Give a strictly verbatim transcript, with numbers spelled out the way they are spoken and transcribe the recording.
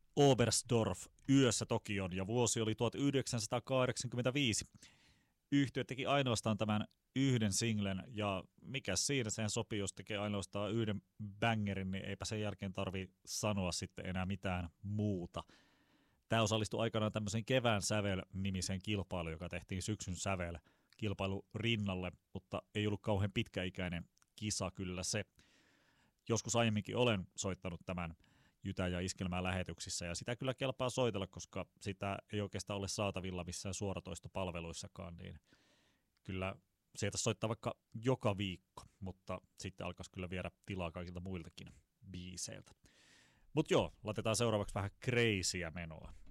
Oberstdorf yössä Tokion ja vuosi oli tuhatyhdeksänsataakahdeksankymmentäviisi. Yhtye teki ainoastaan tämän yhden singlen ja mikä siinä sen sopii, jos tekee ainoastaan yhden bangerin, niin eipä sen jälkeen tarvi sanoa sitten enää mitään muuta. Tämä osallistui aikanaan tämmöisen Kevään sävel-nimiseen kilpailuun, joka tehtiin syksyn sävel kilpailu rinnalle, mutta ei ollut kauhean pitkäikäinen kisa kyllä se. Joskus aiemminkin olen soittanut tämän Jytä- ja Iskelmää lähetyksissä, ja sitä kyllä kelpaa soitella, koska sitä ei oikeastaan ole saatavilla missään suoratoistopalveluissakaan, niin kyllä sieltä soittaa vaikka joka viikko, mutta sitten alkaisi kyllä viedä tilaa kaikilta muiltakin biiseiltä. Mutta joo, laitetaan seuraavaksi vähän crazyä menoa.